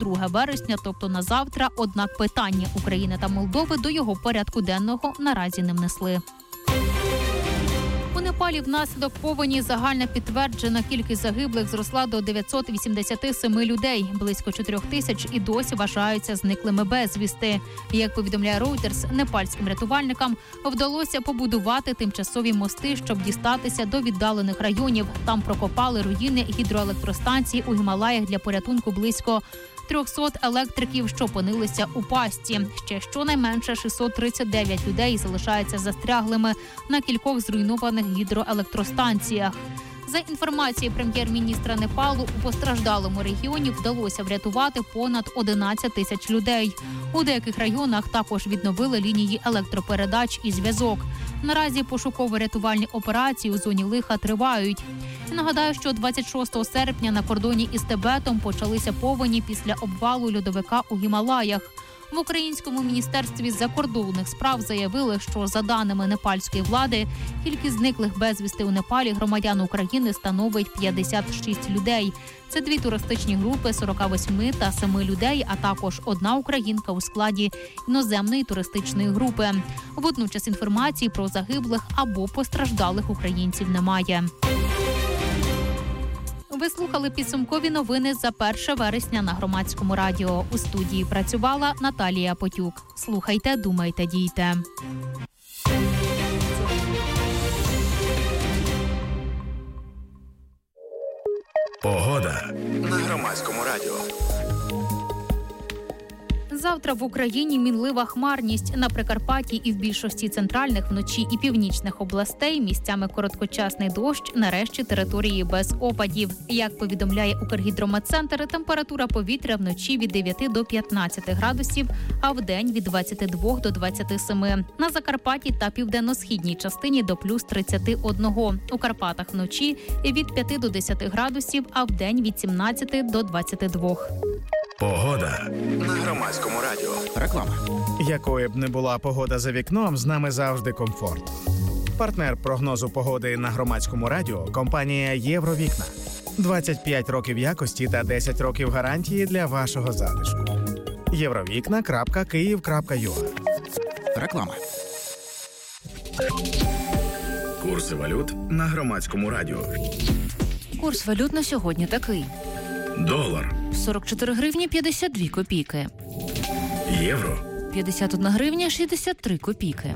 2 вересня, тобто на завтра, однак питання України та Молдови до його порядку денного наразі не внесли. У Непалі внаслідок повені загальна підтверджена кількість загиблих зросла до 987 людей. Близько 4 тисяч і досі вважаються зниклими безвісти. Як повідомляє Reuters, непальським рятувальникам вдалося побудувати тимчасові мости, щоб дістатися до віддалених районів. Там прокопали руїни гідроелектростанцій у Гімалаях для порятунку близько 300 електриків, що опинилися у пастці. Ще щонайменше 639 людей залишаються застряглими на кількох зруйнованих гідроелектростанціях. За інформацією прем'єр-міністра Непалу, у постраждалому регіоні вдалося врятувати понад 11 тисяч людей. У деяких районах також відновили лінії електропередач і зв'язок. Наразі пошуково-рятувальні операції у зоні лиха тривають. Нагадаю, що 26 серпня на кордоні із Тибетом почалися повені після обвалу льодовика у Гімалаях. В Українському міністерстві закордонних справ заявили, що за даними непальської влади, кількість зниклих безвісти у Непалі громадян України становить 56 людей. Це 2 туристичні групи 48 та 7 людей, а також 1 українка у складі іноземної туристичної групи. Водночас інформації про загиблих або постраждалих українців немає. Ви слухали підсумкові новини за 1 вересня на Громадському радіо. У студії працювала Наталія Потюк. Слухайте, думайте, дійте. Погода на Громадському радіо. Завтра в Україні мінлива хмарність. На Прикарпатті і в більшості центральних, вночі і північних областей місцями короткочасний дощ, нарешті території без опадів. Як повідомляє Укргідрометцентр, температура повітря вночі від 9 до 15 градусів, а вдень від 22 до 27. На Закарпатті та південно-східній частині до плюс 31. У Карпатах вночі від 5 до 10 градусів, а вдень від 17 до 22. Погода на Громадському радіо. Реклама. Якою б не була погода за вікном, з нами завжди комфорт. Партнер прогнозу погоди на Громадському радіо – компанія «Євровікна». 25 років якості та 10 років гарантії для вашого затишку. Євровікна.Київ.ua. Реклама. Курси валют на Громадському радіо. Курс валют на сьогодні такий. Долар. 44 гривні 52 копійки. Євро. 51 гривня 63 копійки.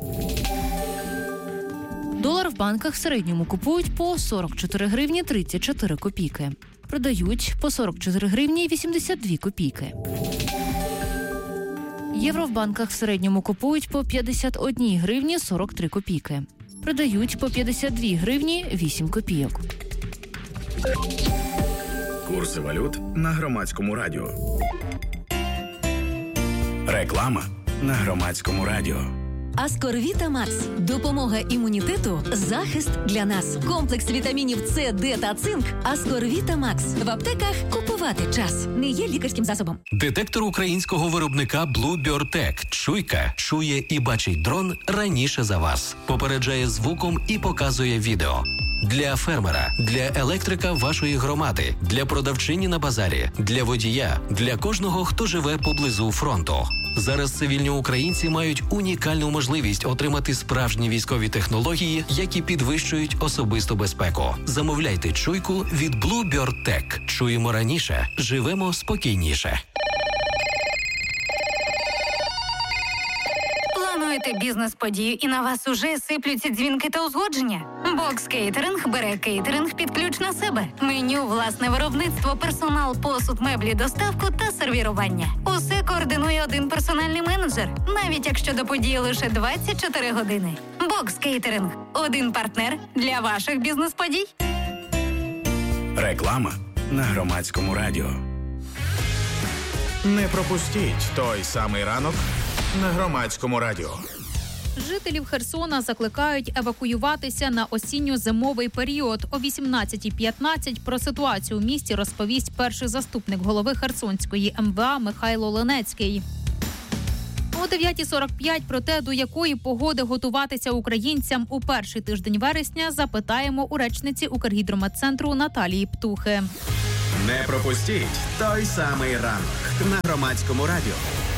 Долар в банках в середньому купують по 44 гривні 34 копійки. Продають по 44 гривні 82 копійки. Євро в банках в середньому купують по 51 гривні 43 копійки. Продають по 52 гривні 8 копійок. Курси валют на Громадському радіо. Реклама на Громадському радіо. Аскорвіта Макс. Допомога імунітету, захист для нас. Комплекс вітамінів С, Д та цинк. Аскорвіта Макс. В аптеках купувати час. Не є лікарським засобом. Детектор українського виробника Bluebird Tech. Чуйка чує і бачить дрон раніше за вас. Попереджає звуком і показує відео. Для фермера, для електрика вашої громади, для продавчині на базарі, для водія, для кожного, хто живе поблизу фронту. Зараз цивільні українці мають унікальну можливість отримати справжні військові технології, які підвищують особисту безпеку. Замовляйте чуйку від Bluebird Tech. Чуємо раніше, живемо спокійніше. Плануєте бізнес-подію і на вас уже сиплються дзвінки та узгодження? Бокс Кейтеринг бере кейтеринг під ключ на себе. Меню, власне виробництво, персонал, посуд, меблі, доставку та сервірування. Усе координує один персональний менеджер, навіть якщо до події лише 24 години. Бокс Кейтеринг – один партнер для ваших бізнес-подій. Реклама на Громадському радіо. Не пропустіть той самий ранок на Громадському радіо. Жителів Херсона закликають евакуюватися на осінньо-зимовий період. О 18:15 про ситуацію у місті розповість перший заступник голови Херсонської МВА Михайло Ленецький. О 9:45 про те, до якої погоди готуватися українцям у перший тиждень вересня, запитаємо у речниці Укргідрометцентру Наталії Птухи. Не пропустіть той самий ранок на Громадському радіо.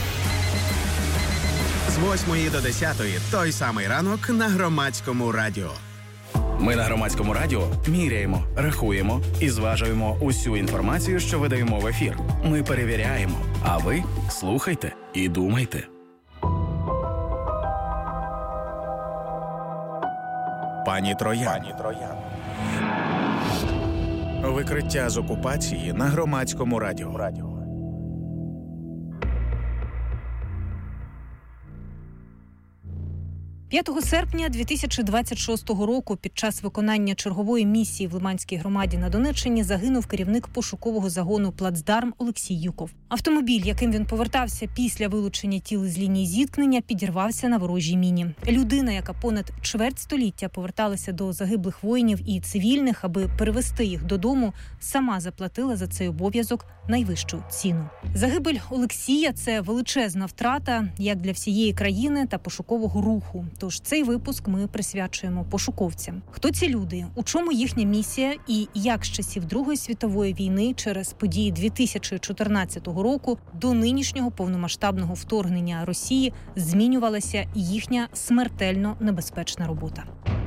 З 8 до 10 той самий ранок на Громадському радіо. Ми на Громадському радіо міряємо, рахуємо і зважуємо усю інформацію, що видаємо в ефір. Ми перевіряємо, а ви слухайте і думайте. Пані Троян. Викриття з окупації на Громадському радіо. 5 серпня 2026 року під час виконання чергової місії в Лиманській громаді на Донеччині загинув керівник пошукового загону «Плацдарм» Олексій Юков. Автомобіль, яким він повертався після вилучення тіл з лінії зіткнення, підірвався на ворожій міні. Людина, яка понад чверть століття поверталася до загиблих воїнів і цивільних, аби перевести їх додому, сама заплатила за цей обов'язок найвищу ціну. Загибель Олексія – це величезна втрата як для всієї країни та пошукового руху. Тож цей випуск ми присвячуємо пошуковцям. Хто ці люди, у чому їхня місія і як з часів Другої світової війни через події 2014 року до нинішнього повномасштабного вторгнення Росії змінювалася їхня смертельно небезпечна робота.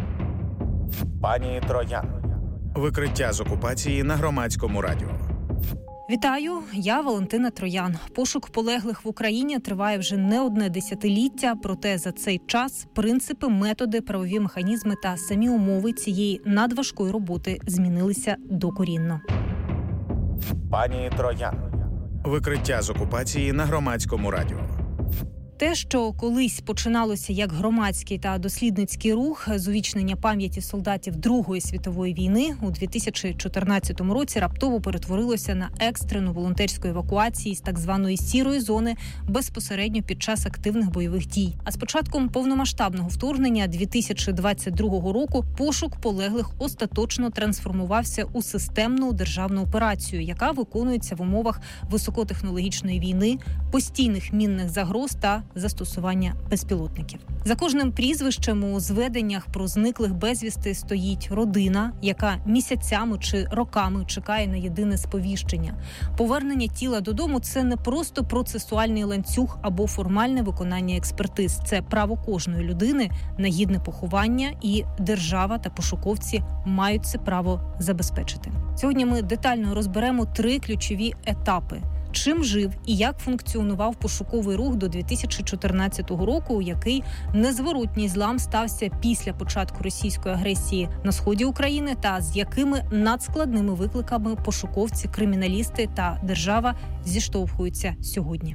Пані Троян. Викриття з окупації на Громадському радіо. Вітаю, я Валентина Троян. Пошук полеглих в Україні триває вже не одне десятиліття, проте за цей час принципи, методи, правові механізми та самі умови цієї надважкої роботи змінилися докорінно. Пані Троян. Викриття з окупації на Громадському радіо. Те, що колись починалося як громадський та дослідницький рух з увічнення пам'яті солдатів Другої світової війни, у 2014 році раптово перетворилося на екстрену волонтерську евакуацію з так званої «сірої зони» безпосередньо під час активних бойових дій. А з початком повномасштабного вторгнення 2022 року пошук полеглих остаточно трансформувався у системну державну операцію, яка виконується в умовах високотехнологічної війни, постійних мінних загроз та застосування безпілотників. За кожним прізвищем у зведеннях про зниклих безвісти стоїть родина, яка місяцями чи роками чекає на єдине сповіщення. Повернення тіла додому – це не просто процесуальний ланцюг або формальне виконання експертиз. Це право кожної людини на гідне поховання, і держава та пошуковці мають це право забезпечити. Сьогодні ми детально розберемо 3 ключові етапи. Чим жив і як функціонував пошуковий рух до 2014 року, у який незворотній злам стався після початку російської агресії на сході України, та з якими надскладними викликами пошуковці, криміналісти та держава зіштовхуються сьогодні.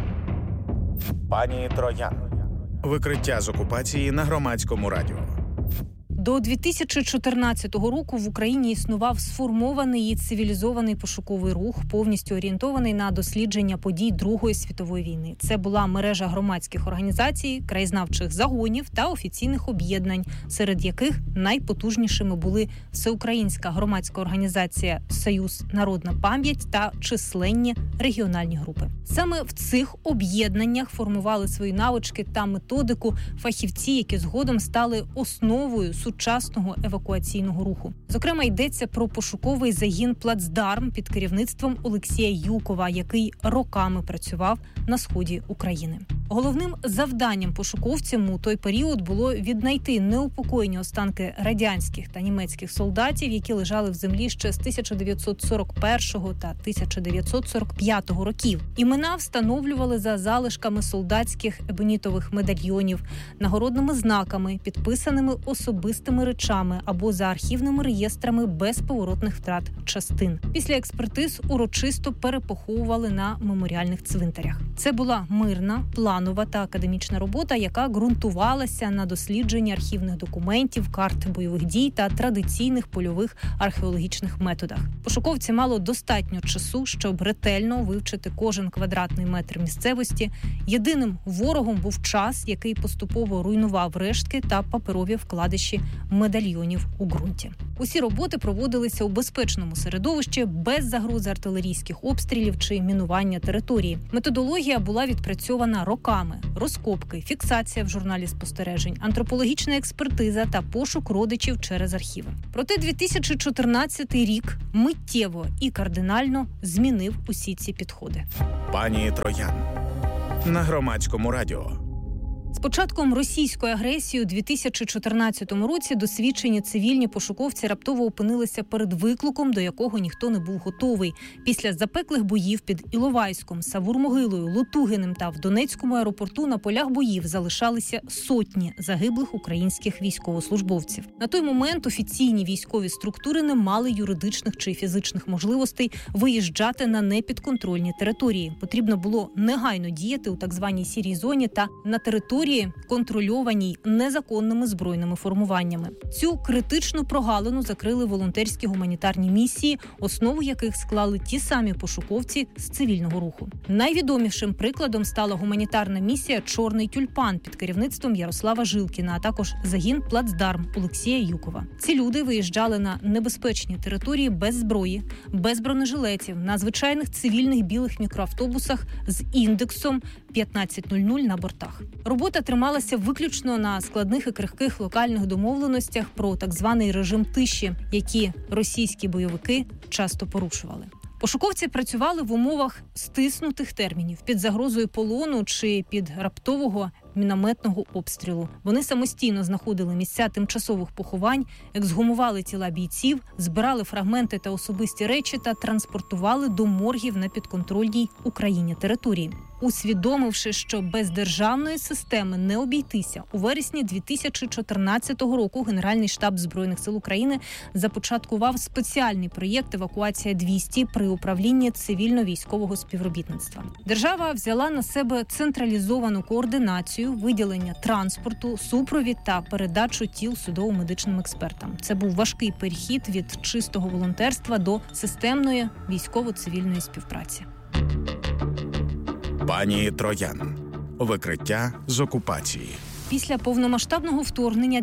Пані Троян. Викриття з окупації на Громадському радіо. До 2014 року в Україні існував сформований і цивілізований пошуковий рух, повністю орієнтований на дослідження подій Другої світової війни. Це була мережа громадських організацій, краєзнавчих загонів та офіційних об'єднань, серед яких найпотужнішими були Всеукраїнська громадська організація «Союз Народна пам'ять» та численні регіональні групи. Саме в цих об'єднаннях формували свої навички та методику фахівці, які згодом стали основою сучасного евакуаційного руху. Зокрема, йдеться про пошуковий загін «Плацдарм» під керівництвом Олексія Юкова, який роками працював на сході України. Головним завданням пошуковцям у той період було віднайти неупокоєні останки радянських та німецьких солдатів, які лежали в землі ще з 1941 та 1945 років. Імена встановлювали за залишками солдатських ебонітових медальйонів, нагородними знаками, підписаними особистими речами або за архівними реєстрами безповоротних втрат частин. Після експертиз урочисто перепоховували на меморіальних цвинтарях. Це була мирна, планова та академічна робота, яка ґрунтувалася на дослідженні архівних документів, карт бойових дій та традиційних польових археологічних методах. Пошуковці мали достатньо часу, щоб ретельно вивчити кожен квадратний метр місцевості. Єдиним ворогом був час, який поступово руйнував рештки та паперові вкладиші медальйонів у ґрунті. Усі роботи проводилися у безпечному середовищі, без загрози артилерійських обстрілів чи мінування території. Методологія була відпрацьована роками: розкопки, фіксація в журналі спостережень, антропологічна експертиза та пошук родичів через архіви. Проте 2014 рік миттєво і кардинально змінив усі ці підходи. Пані Троян на Громадському радіо. З початком російської агресії у 2014 році досвідчені цивільні пошуковці раптово опинилися перед викликом, до якого ніхто не був готовий. Після запеклих боїв під Іловайськом, Савур-Могилою, Лутугиним та в Донецькому аеропорту на полях боїв залишалися сотні загиблих українських військовослужбовців. На той момент офіційні військові структури не мали юридичних чи фізичних можливостей виїжджати на непідконтрольні території. Потрібно було негайно діяти у так званій сірій зоні та на території, контрольованій незаконними збройними формуваннями. Цю критичну прогалину закрили волонтерські гуманітарні місії, основу яких склали ті самі пошуковці з цивільного руху. Найвідомішим прикладом стала гуманітарна місія «Чорний тюльпан» під керівництвом Ярослава Жилкіна, а також загін «Плацдарм» Олексія Юкова. Ці люди виїжджали на небезпечні території без зброї, без бронежилетів, на звичайних цивільних білих мікроавтобусах з індексом 1500 на бортах. Робота трималася виключно на складних і крихких локальних домовленостях про так званий режим тиші, які російські бойовики часто порушували. Пошуковці працювали в умовах стиснутих термінів, під загрозою полону чи під раптового мінометного обстрілу. Вони самостійно знаходили місця тимчасових поховань, ексгумували тіла бійців, збирали фрагменти та особисті речі та транспортували до моргів на підконтрольній Україні території. Усвідомивши, що без державної системи не обійтися, у вересні 2014 року Генеральний штаб Збройних сил України започаткував спеціальний проєкт «Евакуація 200» при управлінні цивільно-військового співробітництва. Держава взяла на себе централізовану координацію, виділення транспорту, супровід та передачу тіл судово-медичним експертам. Це був важкий перехід від чистого волонтерства до системної військово-цивільної співпраці. Пані Троян. Викриття з окупації. Після повномасштабного вторгнення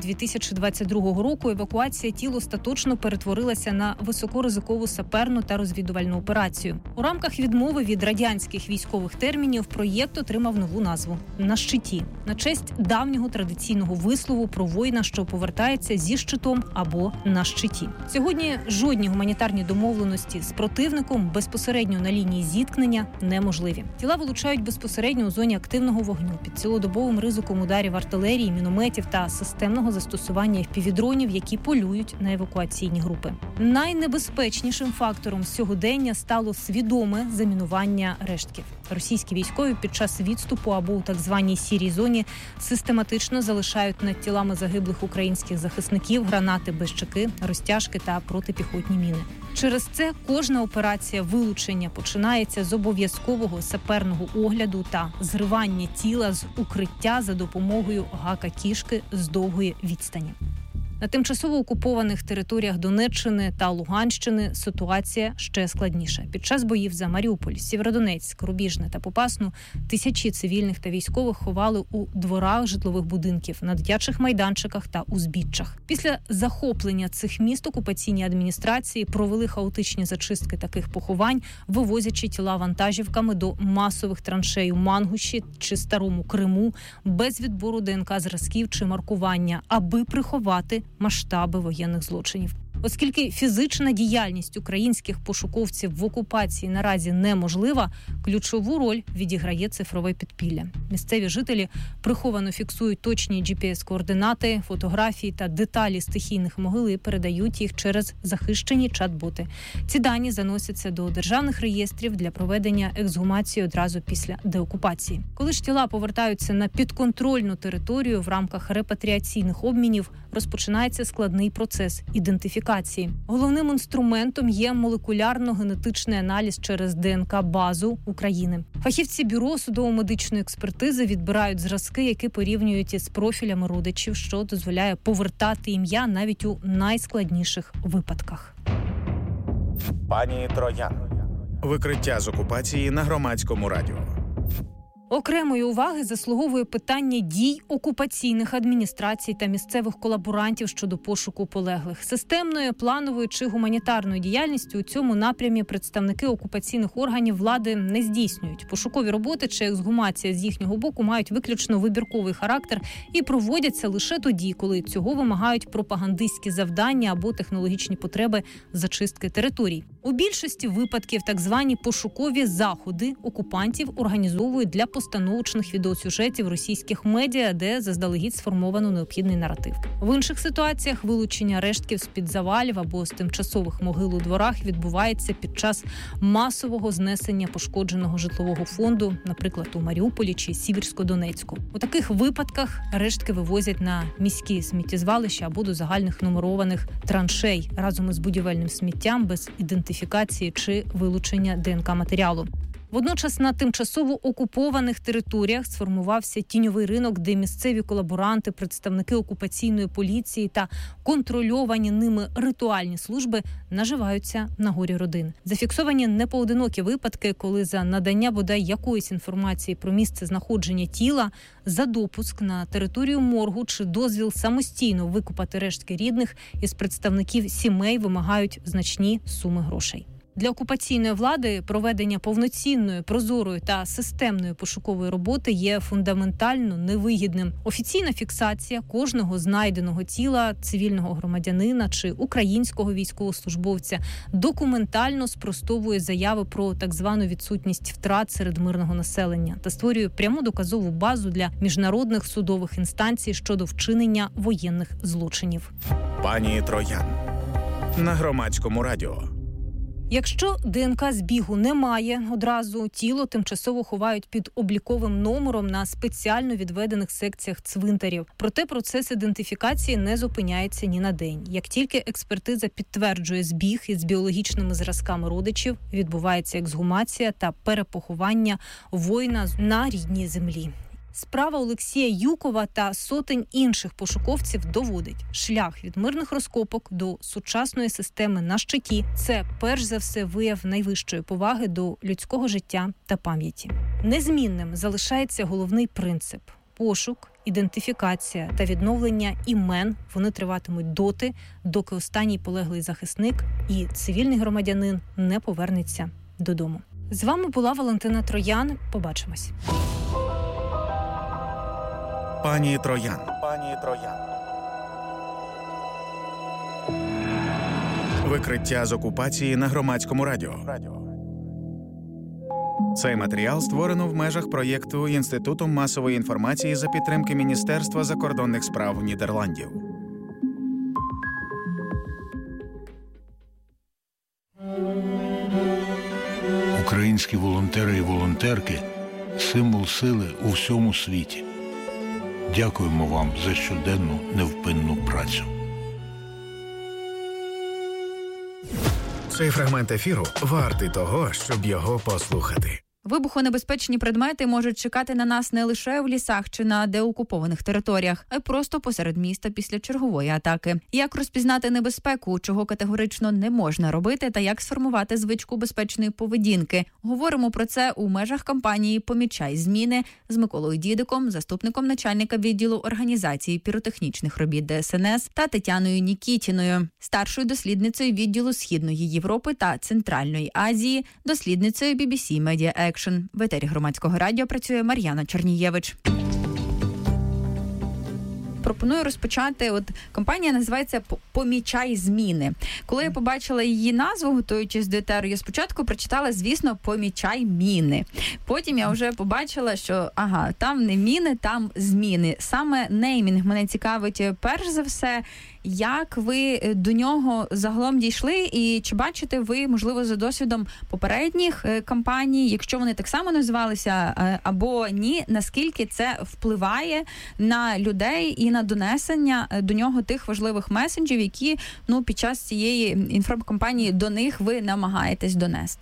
2022 року евакуація тіл остаточно перетворилася на високоризикову саперну та розвідувальну операцію. У рамках відмови від радянських військових термінів проєкт отримав нову назву «На щиті» на честь давнього традиційного вислову про воїна, що повертається зі щитом або на щиті. Сьогодні жодні гуманітарні домовленості з противником безпосередньо на лінії зіткнення неможливі. Тіла вилучають безпосередньо у зоні активного вогню під цілодобовим ризиком ударів артилерії, мінометів та системного застосування FPV-дронів, які полюють на евакуаційні групи. Найнебезпечнішим фактором сьогодення стало свідоме замінування рештків. Російські військові під час відступу або у так званій сірій зоні систематично залишають над тілами загиблих українських захисників гранати без чеки, розтяжки та протипіхотні міни. Через це кожна операція вилучення починається з обов'язкового саперного огляду та зривання тіла з укриття за допомогою гака-кішки з довгої відстані. На тимчасово окупованих територіях Донеччини та Луганщини ситуація ще складніша. Під час боїв за Маріуполь, Сєвєродонецьк, Рубіжне та Попасну тисячі цивільних та військових ховали у дворах житлових будинків, на дитячих майданчиках та узбіччях. Після захоплення цих міст окупаційні адміністрації провели хаотичні зачистки таких поховань, вивозячи тіла вантажівками до масових траншей у Мангуші чи Старому Криму без відбору ДНК-зразків чи маркування, аби приховати масштаби воєнних злочинів. Оскільки фізична діяльність українських пошуковців в окупації наразі неможлива, ключову роль відіграє цифрове підпілля. Місцеві жителі приховано фіксують точні GPS-координати, фотографії та деталі стихійних могил і передають їх через захищені чат-боти. Ці дані заносяться до державних реєстрів для проведення ексгумації одразу після деокупації. Коли ж тіла повертаються на підконтрольну територію в рамках репатріаційних обмінів, розпочинається складний процес ідентифікації. Головним інструментом є молекулярно-генетичний аналіз через ДНК-базу України. Фахівці Бюро судово-медичної експертизи відбирають зразки, які порівнюють із профілями родичів, що дозволяє повертати ім'я навіть у найскладніших випадках. Пані Троян. Викриття з окупації на Громадському радіо. Окремої уваги заслуговує питання дій окупаційних адміністрацій та місцевих колаборантів щодо пошуку полеглих. Системною, плановою чи гуманітарною діяльністю у цьому напрямі представники окупаційних органів влади не здійснюють. Пошукові роботи чи ексгумація з їхнього боку мають виключно вибірковий характер і проводяться лише тоді, коли цього вимагають пропагандистські завдання або технологічні потреби зачистки територій. У більшості випадків так звані пошукові заходи окупантів організовують для постановочних відеосюжетів російських медіа, де заздалегідь сформовано необхідний наратив. В інших ситуаціях вилучення рештків з-під завалів або з тимчасових могил у дворах відбувається під час масового знесення пошкодженого житлового фонду, наприклад, у Маріуполі чи Сіверсько-Донецьку. У таких випадках рештки вивозять на міські сміттєзвалища або до загальних нумерованих траншей разом із будівельним сміттям без ідентифікації чи вилучення ДНК-матеріалу. Водночас на тимчасово окупованих територіях сформувався тіньовий ринок, де місцеві колаборанти, представники окупаційної поліції та контрольовані ними ритуальні служби наживаються на горі родин. Зафіксовані непоодинокі випадки, коли за надання бодай якоїсь інформації про місце знаходження тіла, за допуск на територію моргу чи дозвіл самостійно викопати рештки рідних із представників сімей вимагають значні суми грошей. Для окупаційної влади проведення повноцінної, прозорої та системної пошукової роботи є фундаментально невигідним. Офіційна фіксація кожного знайденого тіла цивільного громадянина чи українського військовослужбовця документально спростовує заяви про так звану відсутність втрат серед мирного населення та створює пряму доказову базу для міжнародних судових інстанцій щодо вчинення воєнних злочинів. Пані Троян на Громадському радіо. Якщо ДНК-збігу немає, одразу тіло тимчасово ховають під обліковим номером на спеціально відведених секціях цвинтарів. Проте процес ідентифікації не зупиняється ні на день. Як тільки експертиза підтверджує збіг із біологічними зразками родичів, відбувається ексгумація та перепоховання воїна на рідній землі. Справа Олексія Юкова та сотень інших пошуковців доводить, шлях від мирних розкопок до сучасної системи на щиті – це перш за все вияв найвищої поваги до людського життя та пам'яті. Незмінним залишається головний принцип – пошук, ідентифікація та відновлення імен. Вони триватимуть доти, доки останній полеглий захисник і цивільний громадянин не повернеться додому. З вами була Валентина Троян. Побачимось. Пані Троян. Викриття з окупації на Громадському радіо. Цей матеріал створено в межах проєкту Інституту масової інформації за підтримки Міністерства закордонних справ Нідерландів. Українські волонтери і волонтерки – символ сили у всьому світі. Дякуємо вам за щоденну невпинну працю. Цей фрагмент ефіру вартий того, щоб його послухати. Вибухонебезпечні предмети можуть чекати на нас не лише в лісах чи на деокупованих територіях, а й просто посеред міста після чергової атаки. Як розпізнати небезпеку, чого категорично не можна робити, та як сформувати звичку безпечної поведінки? Говоримо про це у межах кампанії «Помічай зміни» з Миколою Дідиком, заступником начальника відділу організації піротехнічних робіт ДСНС, та Тетяною Нікітіною, старшою дослідницею відділу Східної Європи та Центральної Азії, дослідницею BBC Media Action. В етері Громадського радіо працює Мар'яна Чернієвич. Пропоную розпочати. Кампанія називається «Помічай зміни». Коли я побачила її назву, готуючись до етеру, я спочатку прочитала, звісно, «Помічай міни». Потім я вже побачила, що, там не міни, там зміни. Саме неймінг мене цікавить перш за все. Як ви до нього загалом дійшли і чи бачите ви, можливо, за досвідом попередніх кампаній, якщо вони так само називалися, або ні, наскільки це впливає на людей і на донесення до нього тих важливих меседжів, які під час цієї інформкампанії до них ви намагаєтесь донести?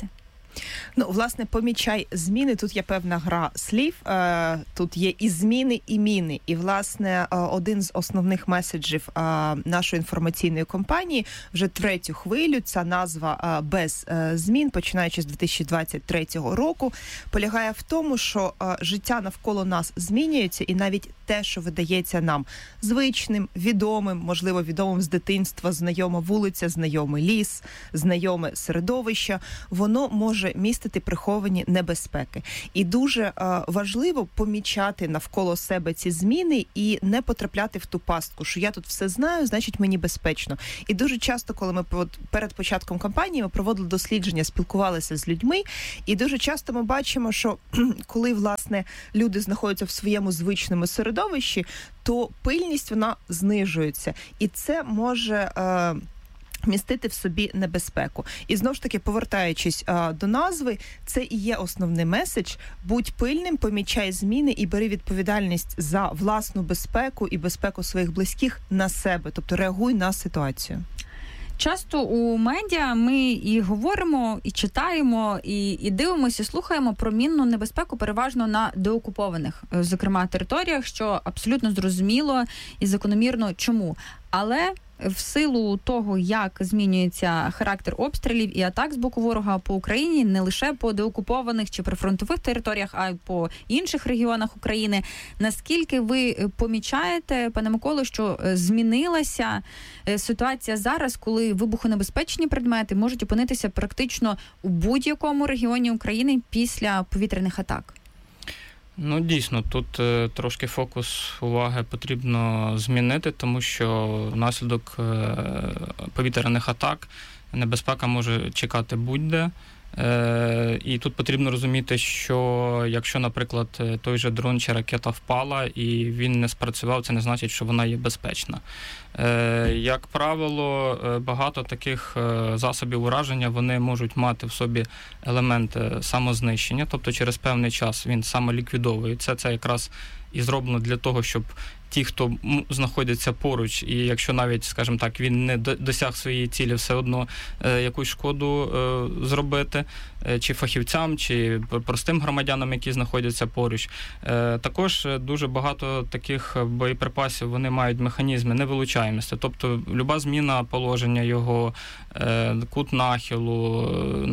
Власне, помічай зміни. Тут є певна гра слів. Тут є і зміни, і міни. І, власне, один з основних меседжів нашої інформаційної кампанії вже третю хвилю, ця назва «Без змін», починаючи з 2023 року, полягає в тому, що життя навколо нас змінюється, і навіть те, що видається нам звичним, відомим, можливо, відомим з дитинства, знайома вулиця, знайомий ліс, знайоме середовище, воно може містити приховані небезпеки. І дуже важливо помічати навколо себе ці зміни і не потрапляти в ту пастку, що я тут все знаю, значить мені безпечно. І дуже часто, коли ми перед початком кампанії ми проводили дослідження, спілкувалися з людьми, і дуже часто ми бачимо, що коли, власне, люди знаходяться в своєму звичному середовищі, то пильність, вона знижується. І це може містити в собі небезпеку. І знову ж таки, повертаючись до назви, це і є основний меседж. Будь пильним, помічай зміни і бери відповідальність за власну безпеку і безпеку своїх близьких на себе. Тобто реагуй на ситуацію. Часто у медіа ми і говоримо, і читаємо, і дивимося, слухаємо про мінну небезпеку переважно на деокупованих, зокрема, територіях, що абсолютно зрозуміло і закономірно чому. Але в силу того, як змінюється характер обстрілів і атак з боку ворога по Україні, не лише по деокупованих чи прифронтових територіях, а й по інших регіонах України, наскільки ви помічаєте, пане Миколо, що змінилася ситуація зараз, коли вибухонебезпечні предмети можуть опинитися практично у будь-якому регіоні України після повітряних атак? Дійсно, тут трошки фокус уваги потрібно змінити, тому що внаслідок повітряних атак небезпека може чекати будь-де. І тут потрібно розуміти, що якщо, наприклад, той же дрон чи ракета впала і він не спрацював, це не значить, що вона є безпечна. Як правило, багато таких засобів ураження, вони можуть мати в собі елемент самознищення, тобто через певний час він самоліквідовується. Це якраз і зроблено для того, щоб ті, хто знаходяться поруч, і якщо навіть, скажімо так, він не досяг своєї цілі, все одно якусь шкоду зробити, чи фахівцям, чи простим громадянам, які знаходяться поруч. Також дуже багато таких боєприпасів, вони мають механізми невилучаємості, тобто люба зміна положення його, кут нахилу,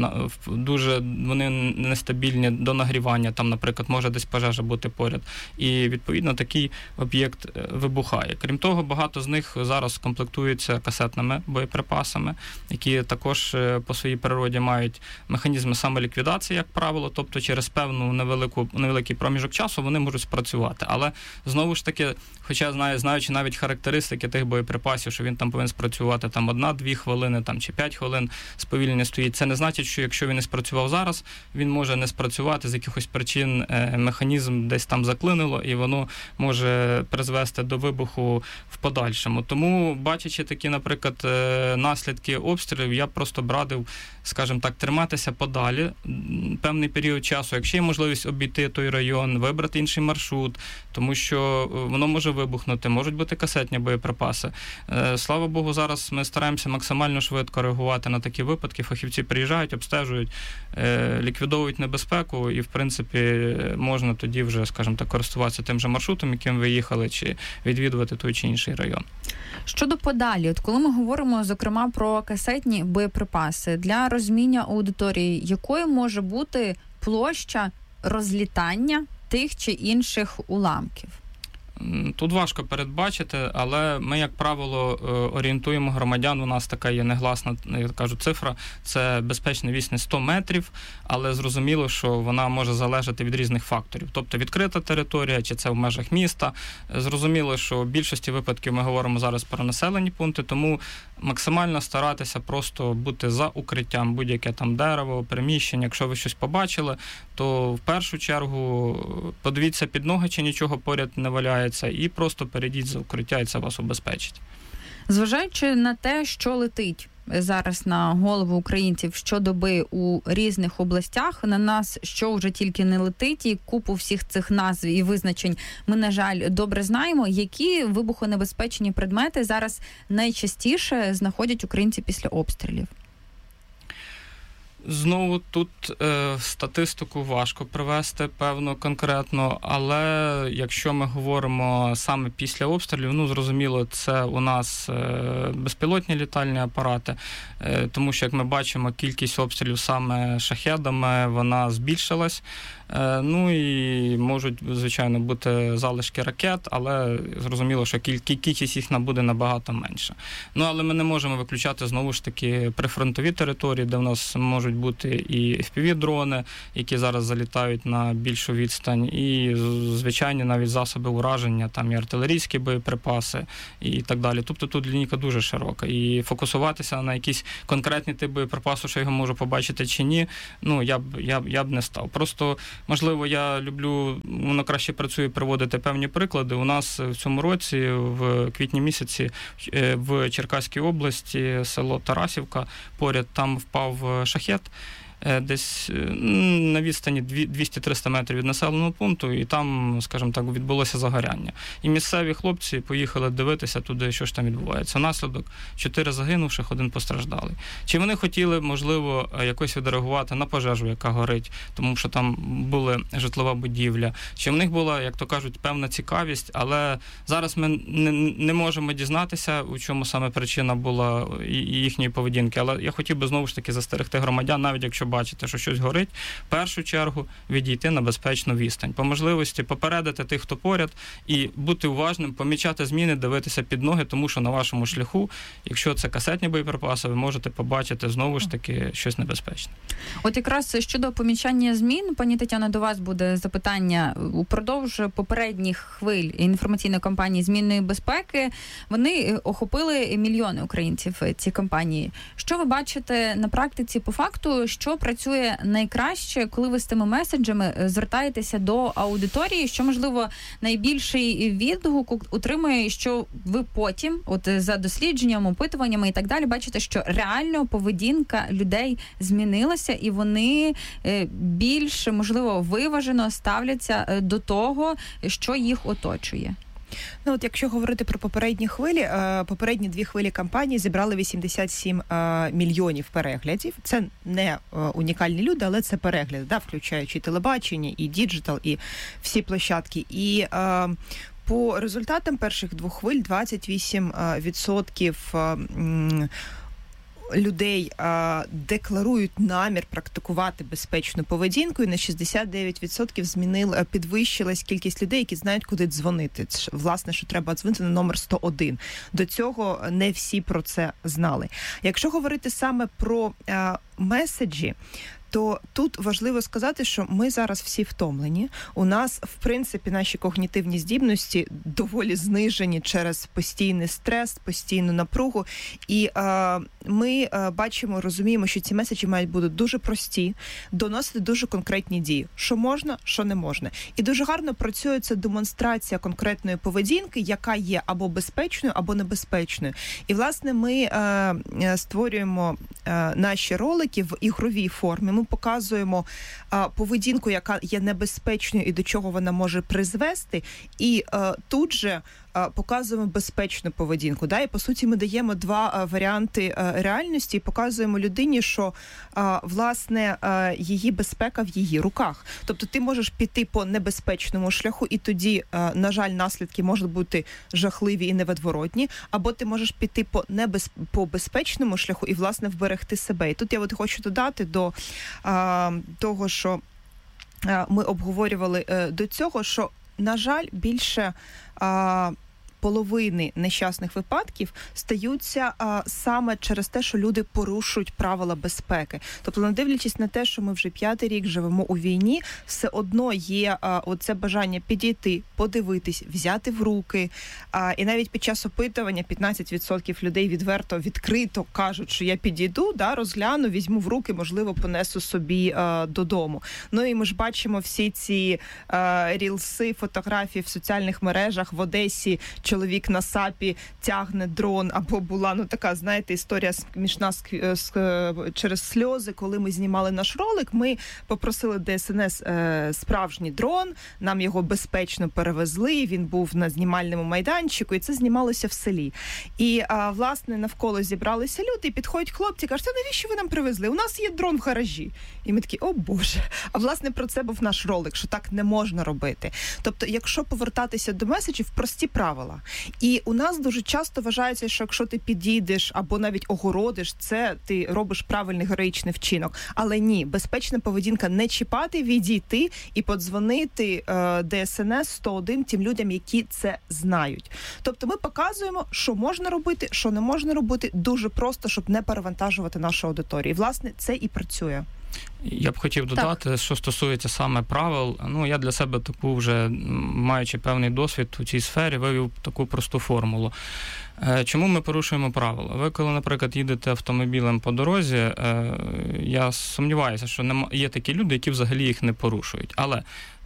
дуже вони нестабільні до нагрівання, там, наприклад, може десь пожежа бути поряд. І, відповідно, такий об'єкт вибухає. Крім того, багато з них зараз комплектуються касетними боєприпасами, які також по своїй природі мають механізми самоліквідації, як правило, тобто через певну невеликий проміжок часу вони можуть спрацювати. Але, знову ж таки, хоча знаючи навіть характеристики тих боєприпасів, що він там повинен спрацювати там 1-2 хвилини там, чи 5 хвилин сповільнення стоїть, це не значить, що якщо він не спрацював зараз, він може не спрацювати з якихось причин, механізм десь там заклинило, і воно може призвести до вибуху в подальшому. Тому, бачачи такі, наприклад, наслідки обстрілів, я просто б радив, скажімо так, триматися подалі певний період часу. Якщо є можливість обійти той район, вибрати інший маршрут, тому що воно може вибухнути, можуть бути касетні боєприпаси. Слава Богу, зараз ми стараємося максимально швидко реагувати на такі випадки. Фахівці приїжджають, обстежують, ліквідовують небезпеку і, в принципі, можна тоді вже, скажімо так, користуватися тим же маршрутом, яким ви їхали, чи відвідувати той чи інший район. Щодо подалі, от коли ми говоримо, зокрема, про касетні боєприпаси, для розуміння аудиторії, якою може бути площа розлітання тих чи інших уламків? Тут важко передбачити, але ми, як правило, орієнтуємо громадян. У нас така є негласна, я кажу, цифра. Це безпечна відстань 100 метрів, але зрозуміло, що вона може залежати від різних факторів. Тобто відкрита територія, чи це в межах міста. Зрозуміло, що в більшості випадків ми говоримо зараз про населені пункти, тому максимально старатися просто бути за укриттям, будь-яке там дерево, приміщення. Якщо ви щось побачили, то в першу чергу подивіться під ноги, чи нічого поряд не валяється, і просто перейдіть за укриття, і це вас убезпечить. Зважаючи на те, що летить зараз на голову українців щодоби у різних областях, на нас що вже тільки не летить, і купу всіх цих назв і визначень ми, на жаль, добре знаємо, які вибухонебезпечні предмети зараз найчастіше знаходять українці після обстрілів. Знову тут статистику важко привести, певно, конкретно, але якщо ми говоримо саме після обстрілів, зрозуміло, це у нас безпілотні літальні апарати, тому що, як ми бачимо, кількість обстрілів саме шахедами, вона збільшилась. І можуть, звичайно, бути залишки ракет, але зрозуміло, що кількість їх буде набагато менша. Але ми не можемо виключати, знову ж таки, прифронтові території, де в нас можуть бути і FPV-дрони, які зараз залітають на більшу відстань, і звичайні навіть засоби ураження, там і артилерійські боєприпаси, і так далі. Тобто тут лінійка дуже широка. І фокусуватися на якісь конкретні тип боєприпасу, що я його можу побачити чи ні, я б не став. Просто, можливо, я люблю, воно краще працює приводити певні приклади. У нас в цьому році, в квітні місяці, в Черкаській області, село Тарасівка, поряд там впав шахед, десь на відстані 200-300 метрів від населеного пункту, і там, скажімо так, відбулося загоряння. І місцеві хлопці поїхали дивитися туди, що ж там відбувається. Наслідок 4 загинувших, 1 постраждалий. Чи вони хотіли, можливо, якось відреагувати на пожежу, яка горить, тому що там була житлова будівля, чи в них була, як то кажуть, певна цікавість, але зараз ми не можемо дізнатися, у чому саме причина була і їхньої поведінки. Але я хотів би, знову ж таки, застерегти громадян, навіть якщо бачите, що щось горить, в першу чергу відійти на безпечну відстань. По можливості попередити тих, хто поряд, і бути уважним, помічати зміни, дивитися під ноги, тому що на вашому шляху, якщо це касетні боєприпаси, ви можете побачити, знову ж таки, щось небезпечне. От якраз щодо помічання змін, пані Тетяно, до вас буде запитання. Упродовж попередніх хвиль інформаційної кампанії змінної безпеки, вони охопили мільйони українців, ці кампанії. Що ви бачите на практиці по факту, що працює найкраще, коли ви з тими меседжами звертаєтеся до аудиторії, що, можливо, найбільший відгук отримує, що ви потім, от за дослідженням, опитуваннями і так далі, бачите, що реально поведінка людей змінилася, і вони більш, можливо, виважено ставляться до того, що їх оточує. Якщо говорити про попередні хвилі, попередні 2 хвилі кампанії зібрали 87 мільйонів переглядів. Це не унікальні люди, але це перегляди, включаючи телебачення, і діджитал, і всі площадки. І по результатам перших 2 хвиль 28% людей декларують намір практикувати безпечну поведінку, і на 69% підвищилась кількість людей, які знають, куди дзвонити. Власне, що треба дзвонити на номер 101. До цього не всі про це знали. Якщо говорити саме про меседжі, то тут важливо сказати, що ми зараз всі втомлені. У нас, в принципі, наші когнітивні здібності доволі знижені через постійний стрес, постійну напругу. І ми бачимо, розуміємо, що ці меседжі мають бути дуже прості, доносити дуже конкретні дії. Що можна, що не можна. І дуже гарно працює ця демонстрація конкретної поведінки, яка є або безпечною, або небезпечною. І, власне, ми створюємо наші ролики в ігровій формі. Ми показуємо поведінку, яка є небезпечною і до чого вона може призвести, і тут же показуємо безпечну поведінку. І, по суті, ми даємо 2 варіанти реальності і показуємо людині, що, власне, її безпека в її руках. Тобто ти можеш піти по небезпечному шляху, і тоді, на жаль, наслідки можуть бути жахливі і невідворотні, або ти можеш піти по безпечному шляху і, власне, вберегти себе. І тут я хочу додати до того, що ми обговорювали до цього, що, на жаль, більше половини нещасних випадків стаються саме через те, що люди порушують правила безпеки. Тобто, не дивлячись на те, що ми вже 5-й рік живемо у війні, все одно є оце бажання підійти, подивитись, взяти в руки. І навіть під час опитування 15% людей відкрито кажуть, що я підійду, розгляну, візьму в руки, можливо, понесу собі додому. І ми ж бачимо всі ці рілси, фотографії в соціальних мережах в Одесі чоловік на САПі тягне дрон, або була, така, знаєте, історія смішна через сльози, коли ми знімали наш ролик, ми попросили ДСНС справжній дрон, нам його безпечно перевезли, він був на знімальному майданчику, і це знімалося в селі. І, власне, навколо зібралися люди, і підходять хлопці, кажуть, навіщо ви нам привезли? У нас є дрон в гаражі. І ми такі, о Боже. А, власне, про це був наш ролик, що так не можна робити. Тобто, якщо повертатися до меседжів, прості правила. І у нас дуже часто вважається, що якщо ти підійдеш або навіть огородиш, це ти робиш правильний героїчний вчинок. Але ні, безпечна поведінка не чіпати, відійти і подзвонити ДСНС 101 тим людям, які це знають. Тобто ми показуємо, що можна робити, що не можна робити, дуже просто, щоб не перевантажувати нашу аудиторію. І, власне, це і працює. Я б хотів додати, що стосується саме правил. Я для себе таку вже, маючи певний досвід у цій сфері, вивів таку просту формулу. Чому ми порушуємо правила? Ви, коли, наприклад, їдете автомобілем по дорозі, я сумніваюся, що є такі люди, які взагалі їх не порушують. Але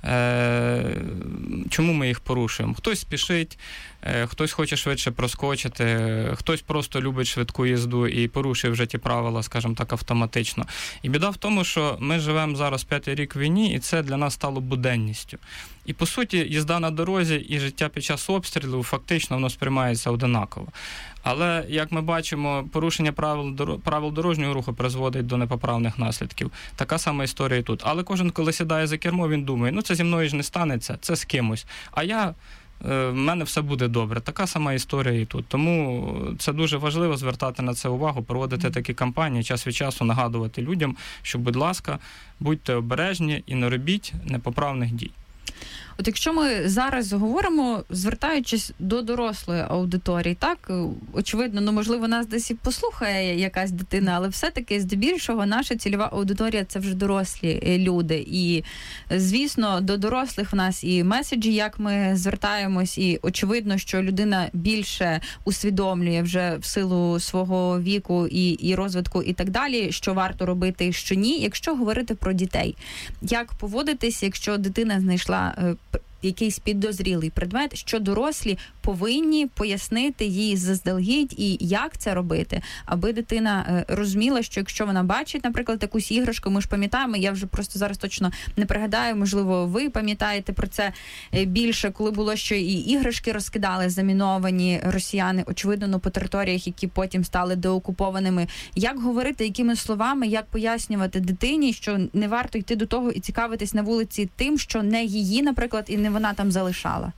чому ми їх порушуємо? Хтось спішить, хтось хоче швидше проскочити, хтось просто любить швидку їзду і порушує вже ті правила, скажімо так, автоматично. І біда в тому, що ми живемо зараз 5-й рік в війні, і це для нас стало буденністю. І, по суті, їзда на дорозі і життя під час обстрілу фактично воно сприймається одинаково. Але, як ми бачимо, порушення правил дорожнього руху призводить до непоправних наслідків. Така сама історія і тут. Але кожен, коли сідає за кермо, він думає, це зі мною ж не станеться, це з кимось. А в мене все буде добре. Така сама історія і тут. Тому це дуже важливо звертати на це увагу, проводити такі кампанії, час від часу нагадувати людям, що, будь ласка, будьте обережні і не робіть непоправних дій. От якщо ми зараз говоримо, звертаючись до дорослої аудиторії, так, очевидно, можливо, нас десь і послухає якась дитина, але все-таки здебільшого наша цільова аудиторія – це вже дорослі люди. І, звісно, до дорослих в нас і меседжі, як ми звертаємось, і очевидно, що людина більше усвідомлює вже в силу свого віку і розвитку і так далі, що варто робити і що ні. Якщо говорити про дітей, як поводитись, якщо дитина знайшла якийсь підозрілий предмет, що дорослі повинні пояснити їй заздалегідь і як це робити, аби дитина розуміла, що якщо вона бачить, наприклад, якусь іграшку, ми ж пам'ятаємо, я вже просто зараз точно не пригадаю, можливо, ви пам'ятаєте про це більше, коли було, що і іграшки розкидали заміновані росіяни, очевидно, по територіях, які потім стали деокупованими. Як говорити, якими словами, як пояснювати дитині, що не варто йти до того і цікавитись на вулиці тим, що не її, наприклад, і не вона там залишала?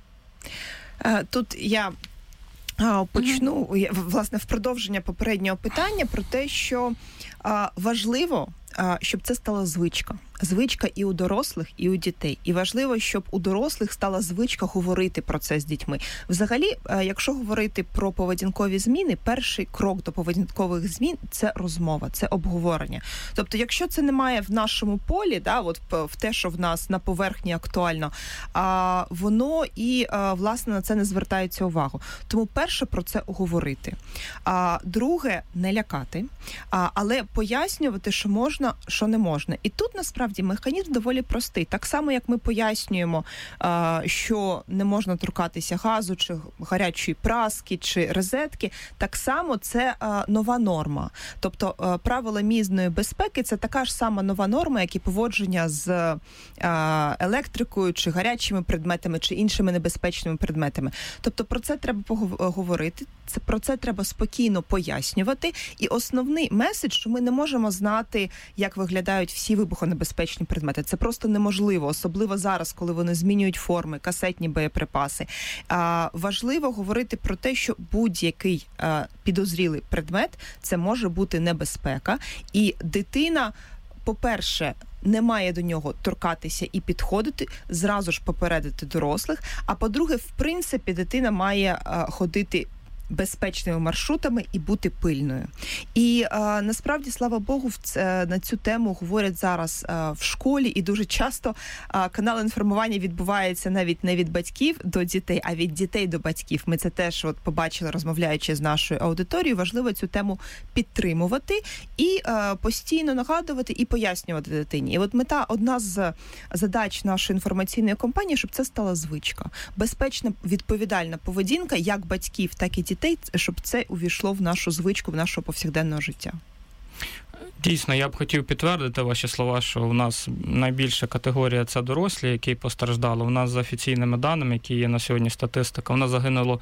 Тут я почну, власне, в продовження попереднього питання про те, що важливо, щоб це стала звичка. Звичка і у дорослих, і у дітей. І важливо, щоб у дорослих стала звичка говорити про це з дітьми. Взагалі, якщо говорити про поведінкові зміни, перший крок до поведінкових змін – це розмова, це обговорення. Тобто, якщо це немає в нашому полі, в те, що в нас на поверхні актуально, воно і, власне, на це не звертається увагу. Тому перше про це говорити. Друге – не лякати, але пояснювати, що можна, що не можна. І тут, насправді, механізм доволі простий. Так само, як ми пояснюємо, що не можна торкатися газу, чи гарячої праски, чи розетки, так само це нова норма. Тобто правила мізної безпеки – це така ж сама нова норма, як і поводження з електрикою, чи гарячими предметами, чи іншими небезпечними предметами. Тобто про це треба поговорити, про це треба спокійно пояснювати. І основний меседж, що ми не можемо знати, як виглядають всі вибухонебезпечні предмети. Це просто неможливо, особливо зараз, коли вони змінюють форми, касетні боєприпаси. Важливо говорити про те, що будь-який підозрілий предмет – це може бути небезпека. І дитина, по-перше, не має до нього торкатися і підходити, зразу ж попередити дорослих. А по-друге, в принципі, дитина має ходити безпечними маршрутами і бути пильною. І насправді, слава Богу, на цю тему говорять зараз в школі, і дуже часто канал інформування відбувається навіть не від батьків до дітей, а від дітей до батьків. Ми це теж побачили, розмовляючи з нашою аудиторією. Важливо цю тему підтримувати і постійно нагадувати і пояснювати дитині. І мета, одна з задач нашої інформаційної кампанії, щоб це стала звичка. Безпечна, відповідальна поведінка як батьків, так і дітей, щоб це увійшло в нашу звичку, в нашого повсякденного життя. Дійсно, я б хотів підтвердити ваші слова, що у нас найбільша категорія – це дорослі, які постраждали. У нас за офіційними даними, які є на сьогодні статистика, у нас загинуло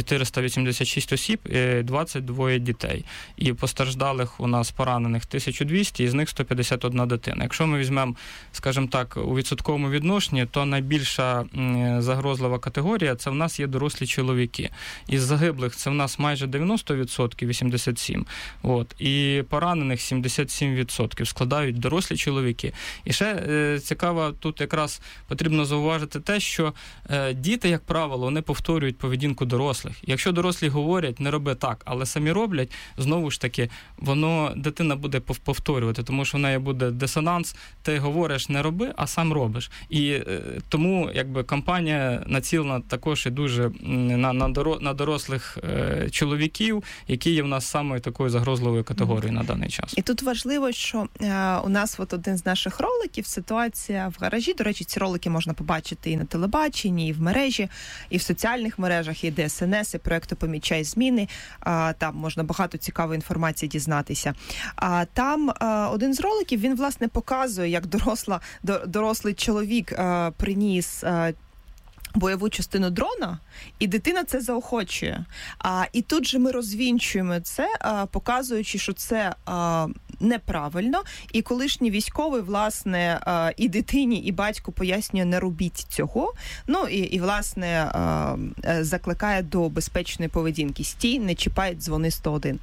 486 осіб і 22 дітей. І постраждалих у нас поранених 1200, і з них 151 дитина. Якщо ми візьмемо, скажімо так, у відсотковому відношенні, то найбільша загрозлива категорія – це в нас є дорослі чоловіки. Із загиблих це в нас майже 90%, 87%. І поранених 77% складають дорослі чоловіки. І ще цікаво, тут якраз потрібно зауважити те, що діти, як правило, вони повторюють поведінку дорослих. Якщо дорослі говорять, не роби так, але самі роблять, знову ж таки, дитина буде повторювати, тому що в неї буде дисонанс, ти говориш, не роби, а сам робиш. І тому, кампанія націлена також і дуже на дорослих чоловіків, які є в нас самою такою загрозливою категорією на даний час. І тут важливо, що у нас один з наших роликів, ситуація в гаражі. До речі, ці ролики можна побачити і на телебаченні, і в мережі, і в соціальних мережах, і ДСНС, і проєкту «Помічай зміни». Там можна багато цікавої інформації дізнатися. Там один з роликів, він, власне, показує, як дорослий чоловік приніс бойову частину дрона, і дитина це заохочує. І тут же ми розвінчуємо це, показуючи, що це неправильно, і колишній військовий, власне, і дитині, і батьку пояснює, не робіть цього, і власне, закликає до безпечної поведінки. Стій, не чіпай, дзвони 101.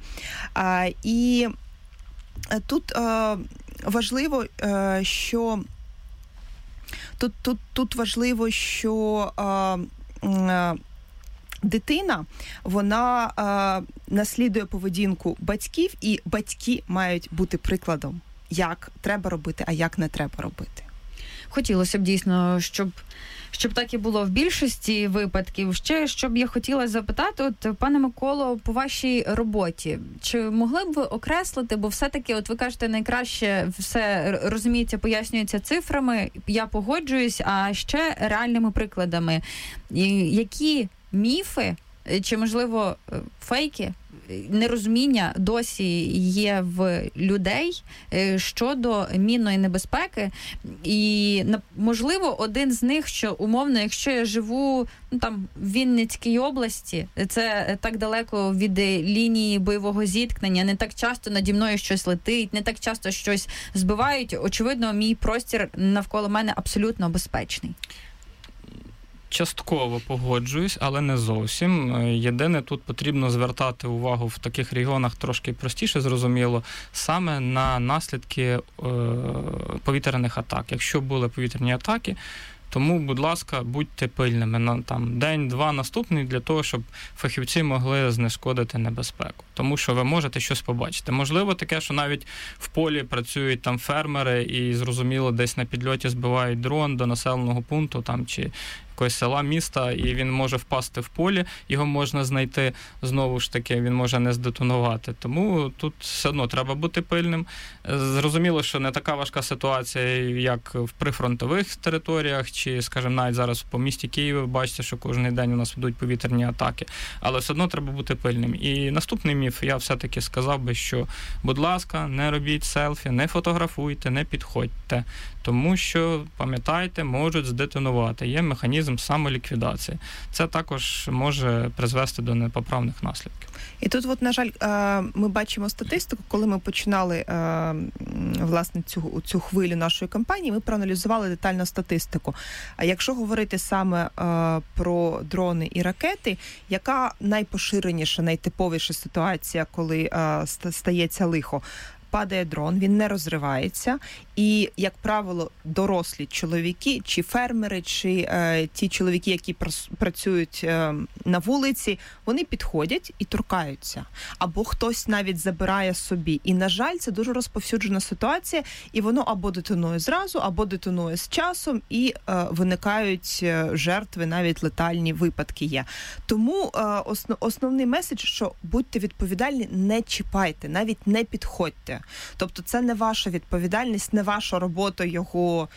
І тут важливо, що Тут важливо, що дитина, вона наслідує поведінку батьків, і батьки мають бути прикладом, як треба робити, а як не треба робити. Хотілося б дійсно, щоб так і було в більшості випадків. Ще, щоб я хотіла запитати, пане Миколо, по вашій роботі, чи могли б ви окреслити, бо все-таки, ви кажете, найкраще все розуміється, пояснюється цифрами, я погоджуюсь, а ще реальними прикладами. Які міфи, чи, можливо, фейки, нерозуміння досі є в людей щодо мінної небезпеки, і, можливо, один з них, що умовно, якщо я живу в Вінницькій області, це так далеко від лінії бойового зіткнення, не так часто наді мною щось летить, не так часто щось збивають, очевидно, мій простір навколо мене абсолютно безпечний. Частково погоджуюсь, але не зовсім. Єдине, тут потрібно звертати увагу в таких регіонах трошки простіше, зрозуміло, саме на наслідки повітряних атак. Якщо були повітряні атаки, тому, будь ласка, будьте пильними на день-два наступний для того, щоб фахівці могли знешкодити небезпеку. Тому що ви можете щось побачити. Можливо, таке, що навіть в полі працюють фермери і, зрозуміло, десь на підльоті збивають дрон до населеного пункту чи якогось села, міста, і він може впасти в полі, його можна знайти, знову ж таки, він може не здетонувати. Тому тут все одно треба бути пильним. Зрозуміло, що не така важка ситуація, як в прифронтових територіях, чи, скажімо, навіть зараз по місті Києві, ви бачите, що кожен день у нас йдуть повітряні атаки. Але все одно треба бути пильним. І наступний міф, я все-таки сказав би, що, будь ласка, не робіть селфі, не фотографуйте, не підходьте. Тому що, пам'ятайте, можуть здетонувати. Є механізм самоліквідації. Це також може призвести до непоправних наслідків. І тут, на жаль, ми бачимо статистику, коли ми починали, власне, цю хвилю нашої кампанії, ми проаналізували детально статистику. А якщо говорити саме про дрони і ракети, яка найпоширеніша, найтиповіша ситуація, коли стається лихо? падає дрон, він не розривається, і, як правило, дорослі чоловіки, чи фермери, чи ті чоловіки, які працюють на вулиці, вони підходять і торкаються. Або хтось навіть забирає собі. І, на жаль, це дуже розповсюджена ситуація, і воно або детонує зразу, або детонує з часом, і виникають жертви, навіть летальні випадки є. Тому основний меседж, що будьте відповідальні, не чіпайте, навіть не підходьте. Тобто це не ваша відповідальність, не ваша робота його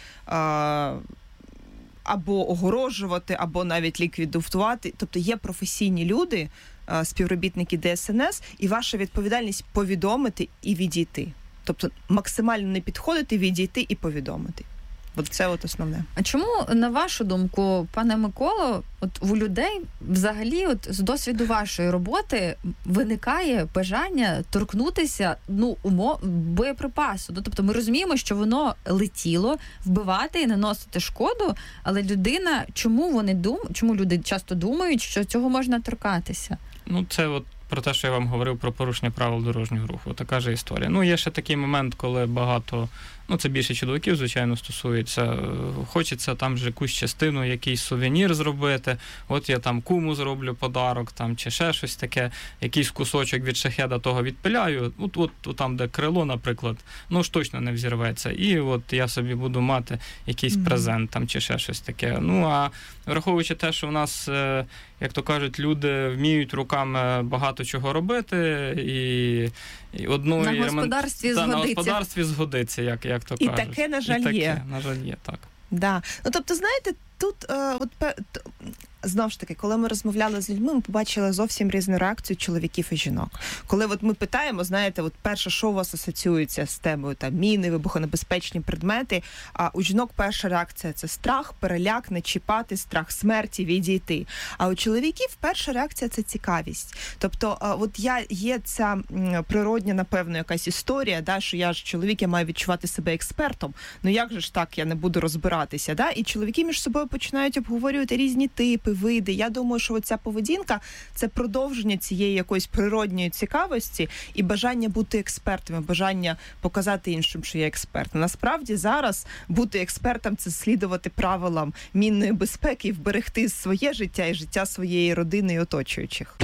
або огорожувати, або навіть ліквідувати. Тобто є професійні люди, співробітники ДСНС, і ваша відповідальність повідомити і відійти. Тобто максимально не підходити, відійти і повідомити. От це основне. А чому, на вашу думку, пане Миколо, у людей взагалі з досвіду вашої роботи виникає бажання торкнутися боєприпасу? Тобто ми розуміємо, що воно летіло, вбивати і наносити шкоду, але людина, чому люди часто думають, що цього можна торкатися? Це про те, що я вам говорив про порушення правил дорожнього руху. Така ж історія. Є ще такий момент, коли багато, це більше чоловіків, звичайно, стосується. Хочеться там же якусь частину, якийсь сувенір зробити. От я там куму зроблю подарок, чи ще щось таке, якийсь кусочок від шахеда того відпиляю. От там, де крило, наприклад, ж точно не взірветься. І от я собі буду мати якийсь презент чи ще щось таке. А враховуючи те, що в нас, як то кажуть, люди вміють руками багато чого робити, і одної на господарстві згодиться, як то кажуть. І таке, на жаль, є. На жаль, є, так. Да. Тобто, знаєте, тут знову ж таки, коли ми розмовляли з людьми, ми побачили зовсім різну реакцію чоловіків і жінок. Коли ми питаємо, знаєте, перше, що у вас асоціюється з темою міни, вибухонебезпечні предмети, а у жінок перша реакція – це страх, переляк, не чіпати, страх смерті, відійти. А у чоловіків перша реакція – це цікавість. Тобто, є ця природня, напевно, якась історія, що я ж чоловік, я маю відчувати себе експертом. Як же ж так, я не буду розбиратися, І чоловіки між собою починають обговорювати різні типи, види. Я думаю, що ця поведінка – це продовження цієї якоїсь природньої цікавості і бажання бути експертами, бажання показати іншим, що я експерт. Насправді зараз бути експертом – це слідувати правилам мінної безпеки і вберегти своє життя і життя своєї родини і оточуючих.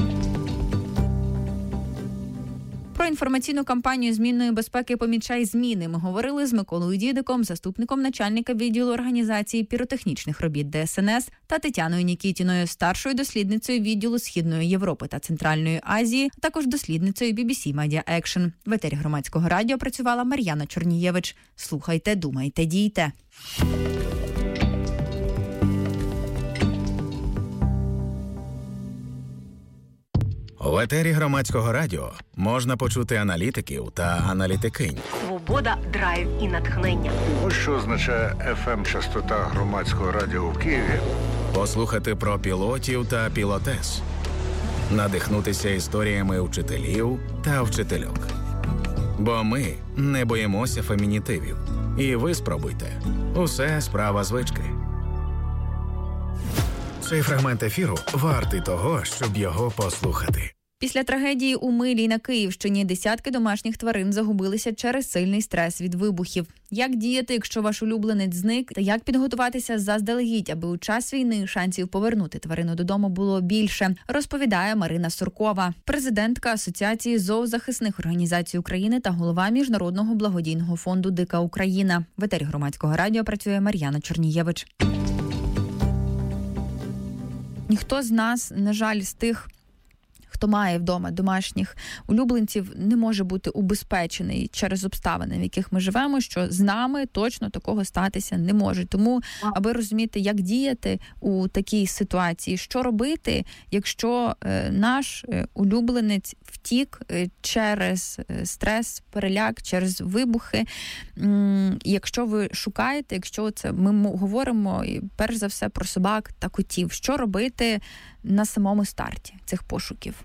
Про інформаційну кампанію змінної безпеки «Помічай зміни» ми говорили з Миколою Дідиком, заступником начальника відділу організації піротехнічних робіт ДСНС, та Тетяною Нікітіною, старшою дослідницею відділу Східної Європи та Центральної Азії, а також дослідницею BBC Media Action. В етері Громадського радіо працювала Мар'яна Чорнієвич. Слухайте, думайте, дійте. В етері Громадського радіо можна почути аналітиків та аналітикинь. Свобода, драйв і натхнення. Ось що означає FM-частота Громадського радіо в Києві. Послухати про пілотів та пілотес. Надихнутися історіями вчителів та вчительок. Бо ми не боїмося фемінітивів. І ви спробуйте. Усе справа звички. Цей фрагмент ефіру вартий того, щоб його послухати. Після трагедії у Милі на Київщині десятки домашніх тварин загубилися через сильний стрес від вибухів. Як діяти, якщо ваш улюбленець зник, та як підготуватися заздалегідь, аби у час війни шансів повернути тварину додому було більше, розповідає Марина Суркова, президентка Асоціації зоозахисних організацій України та голова Міжнародного благодійного фонду «Дика Україна». В етері Громадського радіо працює Мар'яна Чорнієвич. Ніхто з нас, на жаль, з тих, хто має вдома домашніх улюбленців, не може бути убезпечений через обставини, в яких ми живемо, що з нами точно такого статися не може. Тому, аби розуміти, як діяти у такій ситуації, що робити, якщо наш улюбленець втік через стрес, переляк, через вибухи. Якщо ви шукаєте, якщо це ми говоримо перш за все про собак та котів, що робити на самому старті цих пошуків?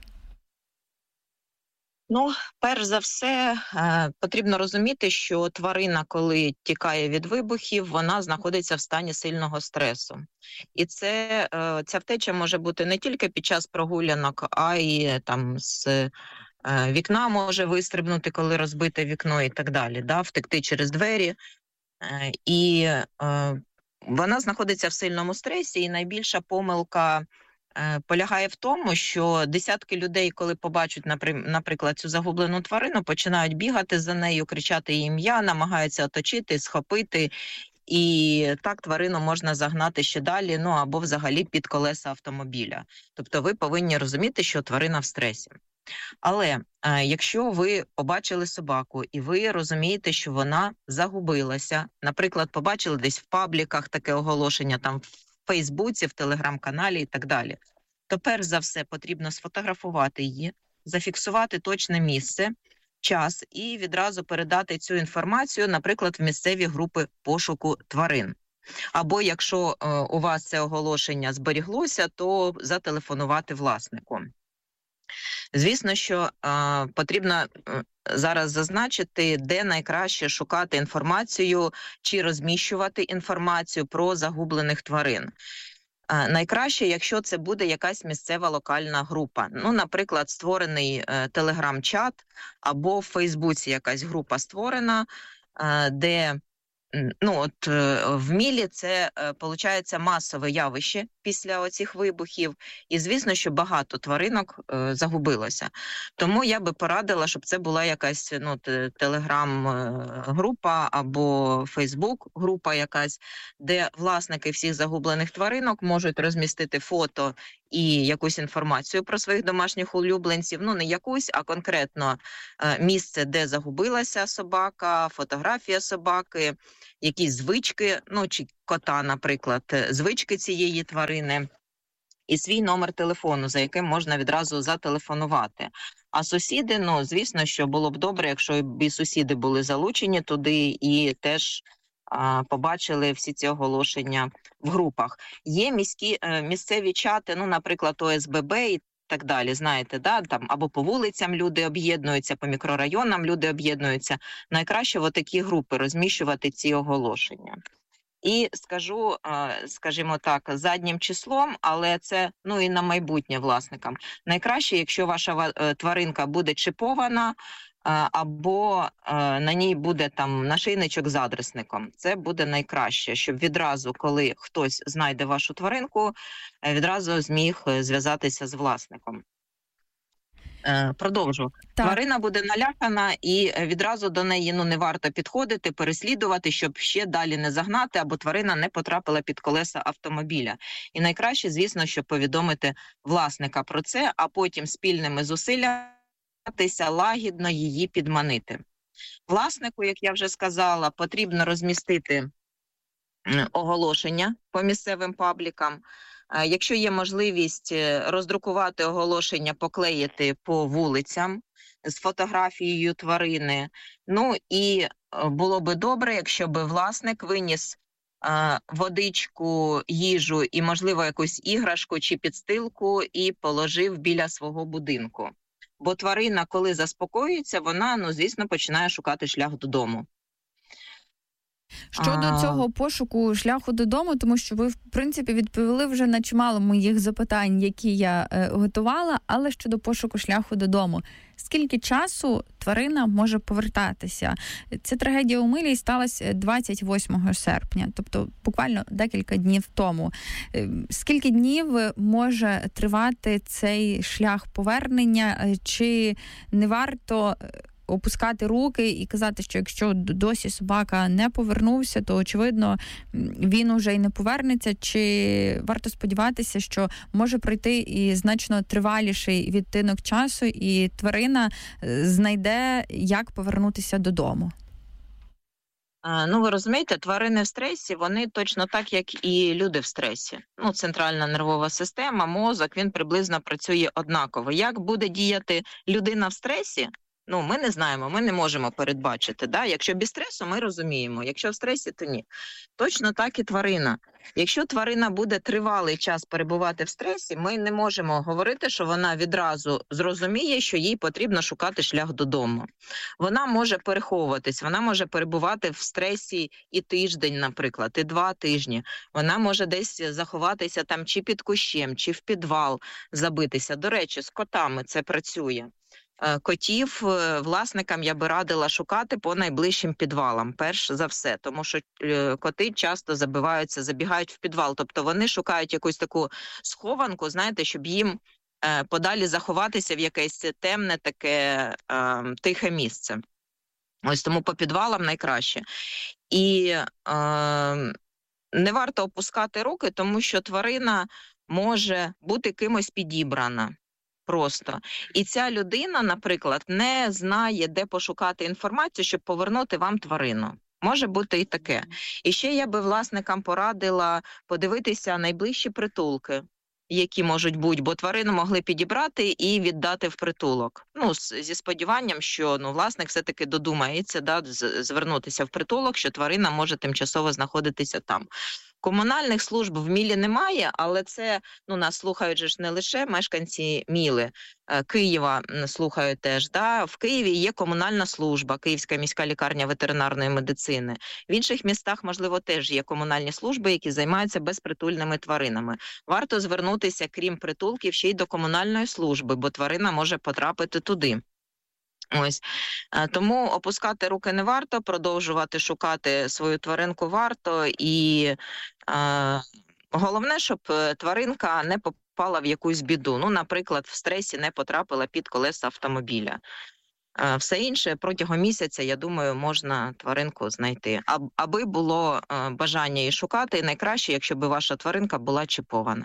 Перш за все, потрібно розуміти, що тварина, коли тікає від вибухів, вона знаходиться в стані сильного стресу. І ця втеча може бути не тільки під час прогулянок, а й з вікна може вистрибнути, коли розбите вікно і так далі, да, втекти через двері. І вона знаходиться в сильному стресі, і найбільша помилка полягає в тому, що десятки людей, коли побачать, наприклад, цю загублену тварину, починають бігати за нею, кричати її ім'я, намагаються оточити, схопити, і так тварину можна загнати ще далі, ну або взагалі під колеса автомобіля. Тобто ви повинні розуміти, що тварина в стресі. Але якщо ви побачили собаку і ви розумієте, що вона загубилася, наприклад, побачили десь в пабліках таке оголошення, там в Фейсбуці, в Телеграм-каналі і так далі, то перш за все потрібно сфотографувати її, зафіксувати точне місце, час і відразу передати цю інформацію, наприклад, в місцеві групи пошуку тварин. Або якщо у вас це оголошення зберіглося, то зателефонувати власнику. Звісно, що потрібно зараз зазначити, де найкраще шукати інформацію чи розміщувати інформацію про загублених тварин. Найкраще, якщо це буде якась місцева локальна група. Ну, наприклад, створений телеграм-чат або в Фейсбуці якась група створена, де в Мілі це, виходить, масове явище після оцих вибухів. І, звісно, що багато тваринок загубилося. Тому я би порадила, щоб це була якась телеграм-група або фейсбук-група якась, де власники всіх загублених тваринок можуть розмістити фото і якусь інформацію про своїх домашніх улюбленців. Ну, не якусь, а конкретно місце, де загубилася собака, фотографія собаки, якісь звички, ну, чи кота, наприклад, звички цієї тварини, і свій номер телефону, за яким можна відразу зателефонувати. А сусіди, ну, звісно, що було б добре, якщо б і сусіди були залучені туди і теж побачили всі ці оголошення в групах. Є місцеві чати, ну, наприклад, ОСББ і так далі, знаєте, да, там або по вулицям люди об'єднуються, по мікрорайонам люди об'єднуються. Найкраще в такі групи розміщувати ці оголошення. І скажу, скажімо так, заднім числом, але це, ну, і на майбутнє власникам. Найкраще, якщо ваша тваринка буде чіпована, або на ній буде там нашийничок з адресником. Це буде найкраще, щоб відразу, коли хтось знайде вашу тваринку, відразу зміг зв'язатися з власником. Продовжу. Так. Тварина буде налякана і відразу до неї не варто підходити, переслідувати, щоб ще далі не загнати, або тварина не потрапила під колеса автомобіля. І найкраще, звісно, щоб повідомити власника про це, а потім спільними зусиллями лагідно її підманити. Власнику, як я вже сказала, потрібно розмістити оголошення по місцевим паблікам. Якщо є можливість роздрукувати оголошення, поклеїти по вулицям з фотографією тварини. Ну і було би добре, якщо би власник виніс водичку, їжу і, можливо, якусь іграшку чи підстилку і положив біля свого будинку. Бо тварина, коли заспокоюється, вона, звісно, починає шукати шлях додому. Щодо цього пошуку шляху додому, тому що ви, в принципі, відповіли вже на чимало моїх запитань, які я готувала, але щодо пошуку шляху додому. Скільки часу тварина може повертатися? Ця трагедія у Милі сталася 28 серпня, тобто буквально декілька днів тому. Скільки днів може тривати цей шлях повернення? Чи не варто опускати руки і казати, що якщо досі собака не повернувся, то, очевидно, він уже й не повернеться? Чи варто сподіватися, що може пройти і значно триваліший відтинок часу, і тварина знайде, як повернутися додому? Ну, ви розумієте, тварини в стресі, вони точно так, як і люди в стресі. Ну, центральна нервова система, мозок, він приблизно працює однаково. Як буде діяти людина в стресі? Ну, ми не знаємо, ми не можемо передбачити. Да? Якщо без стресу, ми розуміємо. Якщо в стресі, то ні. Точно так і тварина. Якщо тварина буде тривалий час перебувати в стресі, ми не можемо говорити, що вона відразу зрозуміє, що їй потрібно шукати шлях додому. Вона може переховуватись, вона може перебувати в стресі і тиждень, наприклад, і 2 тижні. Вона може десь заховатися там чи під кущем, чи в підвал забитися. До речі, з котами це працює. котів власникам я би радила шукати по найближчим підвалам, перш за все, тому що коти часто забігають в підвал, тобто вони шукають якусь таку схованку, знаєте, щоб їм подалі заховатися в якесь темне таке тихе місце. Ось тому по підвалам найкраще. І не варто опускати руки, тому що тварина може бути кимось підібрана. Просто. І ця людина, наприклад, не знає, де пошукати інформацію, щоб повернути вам тварину. Може бути і таке. І ще я би власникам порадила подивитися найближчі притулки, які можуть бути, бо тварину могли підібрати і віддати в притулок. Зі сподіванням, що власник все-таки додумається звернутися в притулок, що тварина може тимчасово знаходитися там. Комунальних служб в Мілі немає, але це, нас слухають же ж не лише мешканці Міли, Києва слухають теж. В Києві є комунальна служба, Київська міська лікарня ветеринарної медицини. В інших містах, можливо, теж є комунальні служби, які займаються безпритульними тваринами. Варто звернутися, крім притулків, ще й до комунальної служби, бо тварина може потрапити туди. Ось. Тому опускати руки не варто, продовжувати шукати свою тваринку варто. І головне, щоб тваринка не попала в якусь біду. Наприклад, в стресі не потрапила під колеса автомобіля. Все інше протягом місяця, я думаю, можна тваринку знайти. Аби було бажання її шукати, і найкраще, якщо б ваша тваринка була чіпована.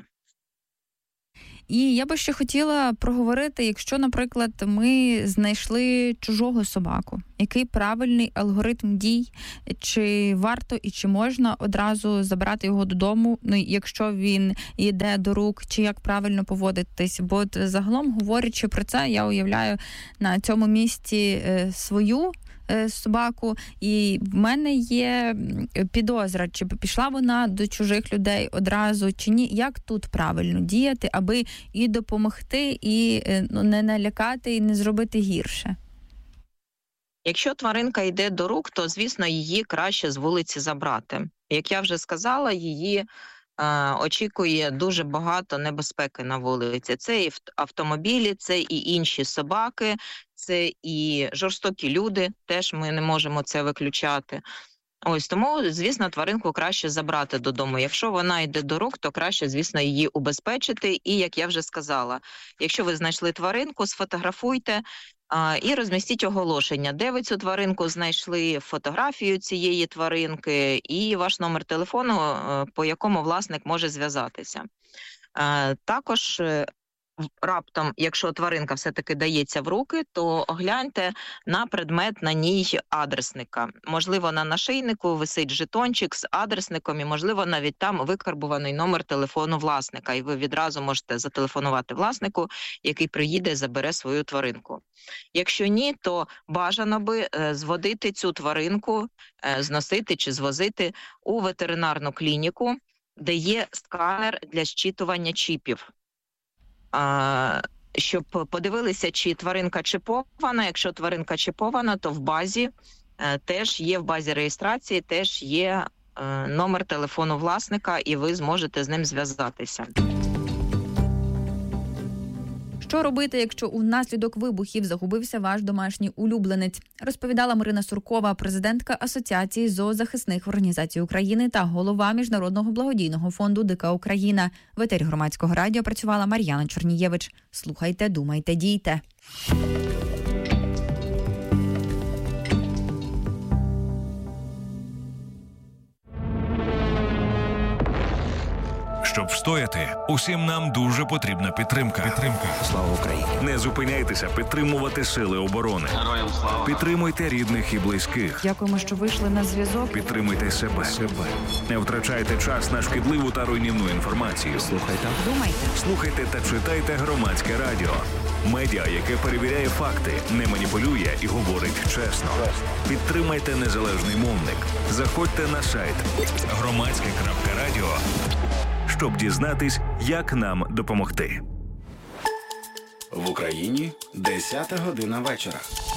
І я би ще хотіла проговорити, якщо, наприклад, ми знайшли чужого собаку, який правильний алгоритм дій, чи варто і чи можна одразу забрати його додому, якщо він йде до рук, чи як правильно поводитись. Бо загалом, говорячи про це, я уявляю на цьому місці свою собаку, і в мене є підозра, чи пішла вона до чужих людей одразу, чи ні. Як тут правильно діяти, аби і допомогти, і не налякати, і не зробити гірше? Якщо тваринка йде до рук, то, звісно, її краще з вулиці забрати. Як я вже сказала, її очікує дуже багато небезпеки на вулиці. Це і автомобілі, це і інші собаки, це і жорстокі люди, теж ми не можемо це виключати. Ось тому, звісно, тваринку краще забрати додому. Якщо вона йде до рук, то краще, звісно, її убезпечити. І, як я вже сказала, якщо ви знайшли тваринку, сфотографуйте і розмістіть оголошення, де ви цю тваринку знайшли, фотографію цієї тваринки і ваш номер телефону, по якому власник може зв'язатися. Також раптом, якщо тваринка все-таки дається в руки, то огляньте на предмет на ній адресника. Можливо, на нашийнику висить жетончик з адресником і, можливо, навіть там викарбуваний номер телефону власника. І ви відразу можете зателефонувати власнику, який приїде і забере свою тваринку. Якщо ні, то бажано би зводити цю тваринку, зносити чи звозити у ветеринарну клініку, де є сканер для зчитування чіпів. Щоб подивилися, чи тваринка чіпована. Якщо тваринка чіпована, то в базі теж є, в базі реєстрації теж є номер телефону власника, і ви зможете з ним зв'язатися. Що робити, якщо унаслідок вибухів загубився ваш домашній улюбленець? Розповідала Марина Суркова, президентка Асоціації зоозахисних організацій України та голова Міжнародного благодійного фонду «Дика Україна». В етері Громадського радіо працювала Мар'яна Чорнієвич. Слухайте, думайте, дійте. Щоб встояти, усім нам дуже потрібна підтримка. Слава Україні! Не зупиняйтеся підтримувати сили оборони. Героям слава! Підтримуйте рідних і близьких. Дякуємо, що вийшли на зв'язок. Підтримуйте себе. Не втрачайте час на шкідливу та руйнівну інформацію. Слухайте. Думайте. Слухайте та читайте Громадське радіо. Медіа, яке перевіряє факти, не маніпулює і говорить чесно. Підтримайте незалежний мовник. Заходьте на сайт громадське.радіо, щоб дізнатись, як нам допомогти. В Україні 10 година вечора.